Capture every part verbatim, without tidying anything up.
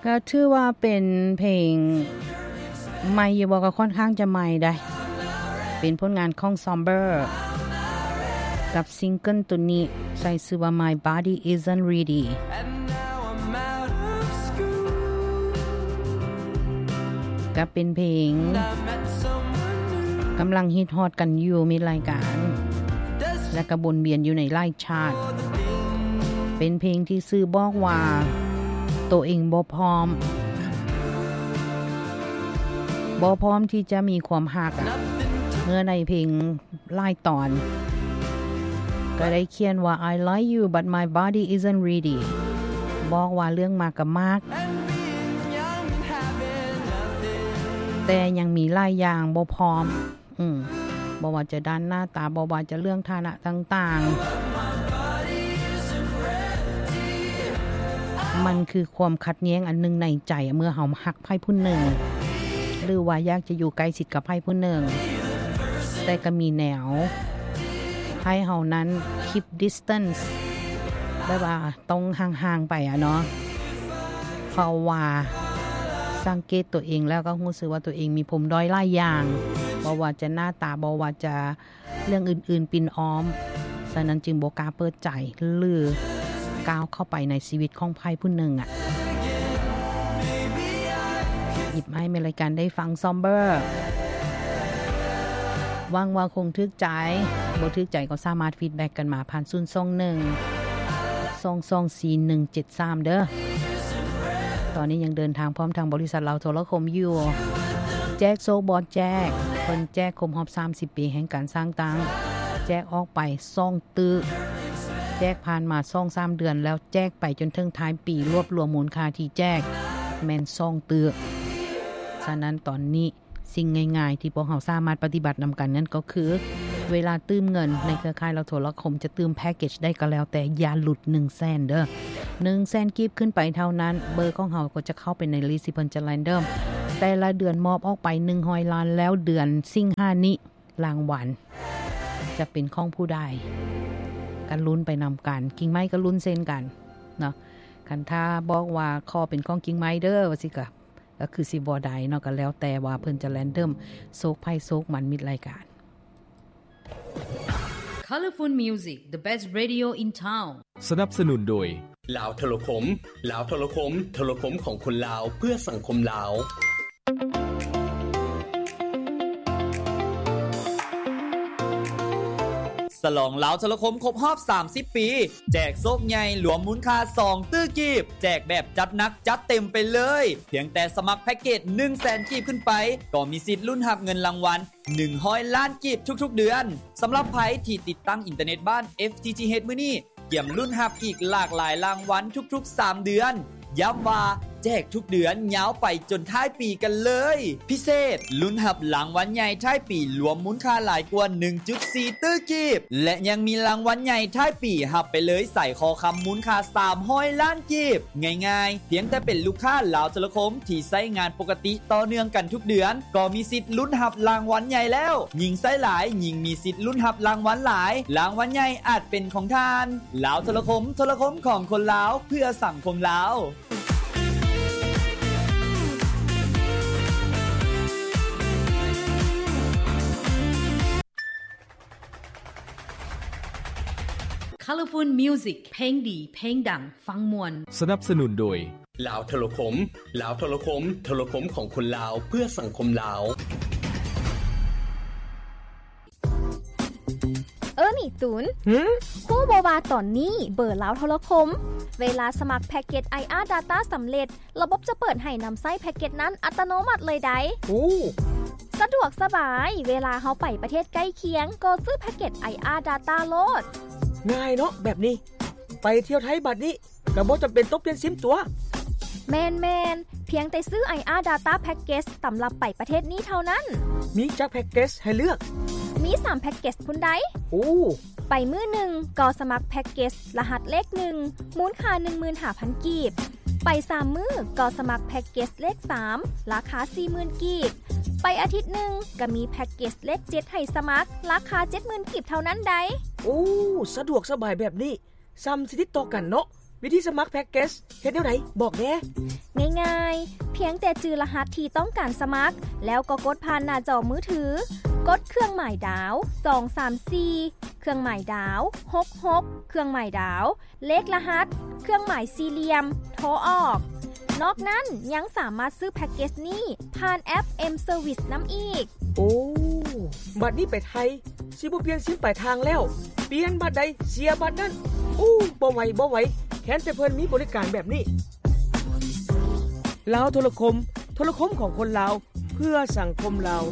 ก็ถือว่าเป็นเพลงใหม่อยู่บ่ก็ค่อนข้างจะใหม่ได้เป็นผลงานของ Somber กับซิงเกิลตัวนี้ใส่ชื่อว่า My Body Isn't Ready ก็เป็นเพลงกำลังฮิตฮอตกันอยู่มีรายการและกระบวนเบียนอยู่ในไล่ชาติเป็นเพลงที่ซื่อบอกว่าตัวเองบ่พร้อมบ่พร้อมที่จะมีความหักเมื่อในเพลงไล่ตอนก็ได้เขียนว่า I like you but my body isn't ready บอกว่าเรื่องมากกับมากแต่ยังมีหลายอย่างบ่พร้อมอืมบ่ว่าจะด้านหน้าตาบ่ว่าจะเรื่องฐานะต่างๆมันคือความขัดแย้งอันนึงในใจเมื่อเฮาฮักไผผู้หนึ่งหรือว่าอยากจะอยู่ใกล้ชิดกับไผผู้หนึ่งแต่ก็มีแนวให้เฮานั้น keep distance แบบว่าต้องห่างๆไปอ่ะเนาะเพราะว่าสังเกตตัวเองแล้วก็รู้สึกว่าตัวเองมีผมด้อยหลายอย่างบ่ว่าจะหน้าตาบ่ว่าจะเรื่องอื่นๆปินอ้อมฉะนั้นจึงบ่กล้าเปิดใจหรือก้าวเข้าไปในชีวิตของไผผู้หนึ่งอ่ะหยิบให้ในรายการได้ฟัง Somber หวังว่าคงทึกใจบ่ทึกใจก็สามารถฟีดแบ็กกันมาผ่านศูนย์ สอง หนึ่ง สอง สอง สี่ หนึ่ง เจ็ด สามเด้อตอนนี้ยังเดินทางพร้อมทางบริษัทเราโทรคมอยู่แจกโซบอดแจกเพิ่นแจกคมฮอบสามสิบปีแห่งการสร้างตังแจกออกไปสองตื้อแจกผ่านมา สองถึงสาม เดือนแล้วแจกไปจนถึงท้ายปีรวบรวมมูลค่าที่แจกแม่นสองตื้อฉะนั้นตอนนี้สิ่งง่ายๆที่พวกเราสามารถปฏิบัตินำกันนั่นก็คือเวลาตื้มเงินในเครือข่ายเราโทรคมจะตื้มแพ็คเกจได้ก็แล้วแต่อย่าหลุดหนึ่งแสนเด้อหนึ่งแสนกีบขึ้นไปเท่านั้นเบอร์ของเราก็จะเข้าไปในลิสต์ที่เพิ่นจะแรนดอมแต่ละเดือนมอบออกไปหนึ่งร้อยล้านแล้วเดือนสิงหานี้รางวัลจะเป็นของผู้ใดกันลุ้นไปนำกันกิ่งไม้ก็ลุ้นเส้นกันเนาะคันถ้าบอกว่าคอเป็นของกิ่งไม้เด้อว่าสิกะก็คือสิบ่ได้เนาะก็แล้วแต่ว่าเพิ่นจะแรนดอมโซกไผโซกมันมิดรายการ Colorful Music the best radio in town สนับสนุนโดยลาวโทรคมลาวโทรคมโทรคมของคนลาวเพื่อสังคมลาวฉลองลาวโทรคมครบรอบสามสิบปีแจกโซกใหญ่หลวมมูลค่าสองตื้อกีบแจกแบบจัดหนักจัดเต็มไปเลยเพียงแต่สมัครแพ็คเกจ หนึ่งแสน กีบขึ้นไปก็มีสิทธิ์ลุ้นรับเงินรางวัลหนึ่งร้อยล้านกีบทุกๆเดือนสำหรับไผที่ติดตั้งอินเทอร์เน็ตบ้าน เอฟ ที ที เอช มื้อนี้เกี่ยมลุ้นรับอีกหลากหลายรางวัลทุกๆสามเดือนย้ำว่าแจกทุกเดือนยาวไปจนท้ายปีกันเลยพิเศษลุ้นรับรางวัลใหญ่ท้ายปีรวมมูลค่าหลายกว่า หนึ่งจุดสี่ ตื้อกีบและยังมีรางวัลใหญ่ท้ายปีรับไปเลยใส่คอคำมูลค่าสามร้อยล้านกีบง่ายๆเพียงแต่เป็นลูกค้าลาวโทรคมที่ใช้งานปกติต่อเนื่องกันทุกเดือนก็มีสิทธิ์ลุ้นรับรางวัลใหญ่แล้วยิ่งใช้หลายยิ่งมีสิทธิ์ลุ้นรับรางวัลหลายรางวัลใหญ่อาจเป็นของท่านลาวโทรคมโทรคมของคนลาวเพื่อสังคมลาว Colorful Music เพลงดีเพลงดังฟังม่วนสนับสนุนโดยลาวโทรคมลาวโทรคมโทรคมของคนลาวเพื่อสังคมลาวเออนี่ตูนหือฮู้บ่ว่าตอนนี้เบอร์ลาวโทรคมเวลาสมัครแพ็คเกจ ไอ อาร์ Data สำเร็จระบบจะเปิดให้นำใช้แพ็คเกจนั้นอัตโนมัติเลยได้โอ้สะดวกสบายเวลาเฮาไปประเทศใกล้เคียงก็ซื้อแพ็คเกจ ไอ อาร์ Data โลดง่ายเนาะแบบนี้ไปเที่ยวไทยบัดนี้ก็บ่จำเป็นต้องเปลี่ยนซิมตัวแม่นๆเพียงแต่ซื้อ ไอ อาร์ Data Package สำหรับไปประเทศนี้เท่านั้นมีจักแพ็คเกจให้เลือกมีสามแพ็คเกจพุ่นใดโอ้ไปมื้อหนึ่งก็สมัครแพ็คเกจรหัสเลขหนึ่งมูลค่า หนึ่งหมื่นห้าพัน กีบไปสามมื้อก็สมัครแพ็คเกจเลขสามราคา สี่หมื่น กีบไปอาทิตย์หนึ่งก็มีแพ็คเกจเลขเจ็ดให้สมัครราคา เจ็ดหมื่น กีบเท่านั้นใดโอ้สะดวกสบายแบบนี้ซ้ำสิติดต่อกันเนาะวิธีสมัครแพ็กเกจเฮ็ดแนวไหนบอกแหน่ง่ายๆเพียงแต่จือรหัสที่ต้องการสมัครแล้วก็กดผ่านหน้าจอมือถือกดเครื่องหมายดาวสอง สาม สี่เครื่องหมายดาวหก หกเครื่องหมายดาวเลขรหัสเครื่องหมายสี่เหลี่ยมโทรออกนอกนั้นยังสามารถซื้อแพ็กเกจนี้ผ่านแอป M Service น้ำอีกโอ้บัดนี้ไปไทยสิบ่เปลี่ยนซิมปลายทางแล้วเปลี่ยนบัดใดเสียบัดนั้นอู้บ่ไหวบ่ไหวแค่แต่เพิ่นมีบริการแบบนี้ลาวโทรคมโทรคมของคนลาวเพื่อสังคมลาว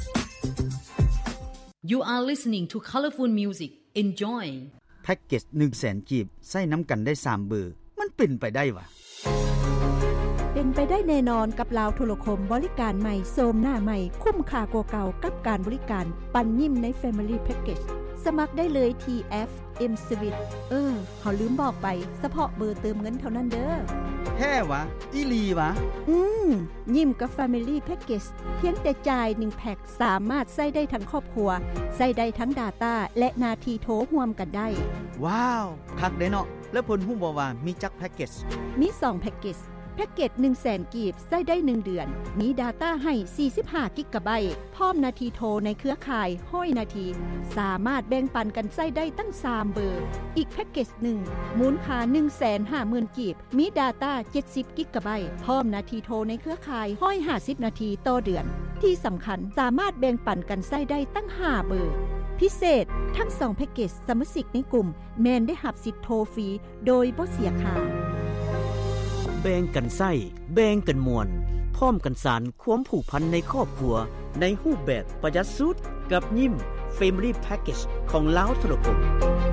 You are listening to Colorful Music. Enjoy. แพ็กเกจ หนึ่งแสน กีบใส่น้ำกันได้สามเบอร์มันเป็นไปได้วะเป็นไปได้แน่นอนกับลาวโทรคมบริการใหม่โซมหน้าใหม่คุ้มค่ากว่าเก่ากับการบริการปันยิ้มใน Family Package สมัครได้เลยที่ แอป M Service เออเฮาลืมบอกไปเฉพาะเบอร์เติมเงินเท่านั้นเด้อแท้วะอีหลีวะอืมยิ้มกับ Family Package เพียงแต่จ่ายหนึ่งแพ็คสามารถใช้ได้ทั้งครอบครัวใช้ได้ทั้ง Data และนาทีโทรร่วมกันได้ว้าวคักเด้เนาะแล้วเพิ่นฮู้บ่ว่ามีจักแพ็กเกจมีสองแพ็กเกจแพ็กเกจ หนึ่งแสน กีบใช้ได้หนึ่งเดือนมี Data ให้สี่สิบห้ากิกะไบต์พร้อมนาทีโทรในเครือข่ายห้อยนาทีสามารถแบ่งปันกันใช้ได้ตั้งสามเบอร์อีกแพ็กเกจหนึ่งมูลค่า หนึ่งแสนห้าหมื่น กีบมี Data เจ็ดสิบกิกะไบต์พร้อมนาทีโทรในเครือข่ายห้อยห้าสิบนาทีต่อเดือนที่สำคัญสามารถแบ่งปันกันใช้ได้ตั้งห้าเบอร์พิเศษทั้งสองแพ็กเกจสมาชิกในกลุ่มแม่นได้รับสิทธิ์โทรฟรีโดยบ่เสียค่าแบ่งกันไส้แบ่งกันมวลพร้อมกันสานความผูกพันในครอบครัวในรูปแบบประหยัดสุดกับยิ้ม Family Package ของลาวโทรคม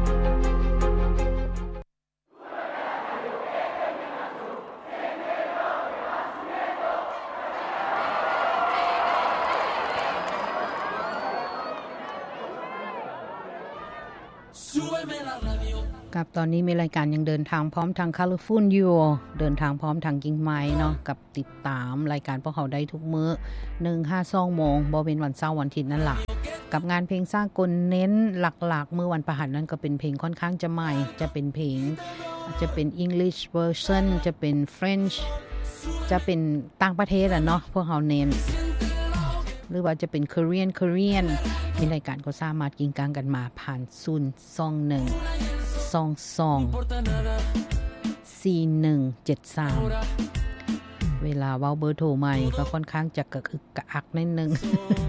กับตอนนี้มีรายการยังเดินทางพร้อมทาง Colorful อยู่เดินทางพร้อมทางกิ่งไม้เนาะกับติดตามรายการพวกเขาได้ทุกมื้อ หนึ่ง ห้า สอง โมงบ่เป็นวันเสาร์วันอาทิตย์นั่นล่ะกับงานเพลงสากลเน้นหลักๆมื้อวันพฤหัสนั้นก็เป็นเพลงค่อนข้างจะใหม่จะเป็นเพลงจะเป็น English version จะเป็น French จะเป็นต่างประเทศอ่ะเนาะพวกเขาเน้นหรือว่าจะเป็น Korean Korean มีรายการก็สามารถกินกลางกันมาผ่านศูนย์ สอง หนึ่ง สอง สอง สี่ หนึ่ง เจ็ด สามเวลาเว้าเบอร์โทรใหม่ก็ค่อนข้างจะกระอึกกระอักนิดนึง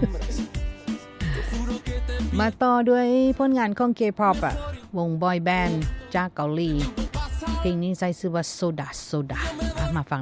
มาต่อด้วยผลงานของ K-pop อ่ะวงบอยแบนด์จากเกาหลีเพลงนี้ใช้ชื่อว่า Soda Soda มาฟัง